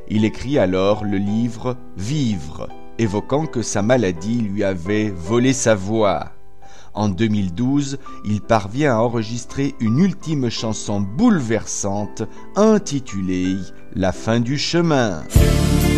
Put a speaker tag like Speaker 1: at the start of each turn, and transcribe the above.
Speaker 1: Il écrit alors le livre « Vivre », évoquant que sa maladie lui avait volé sa voix. En 2012, il parvient à enregistrer une ultime chanson bouleversante intitulée « La fin du chemin ».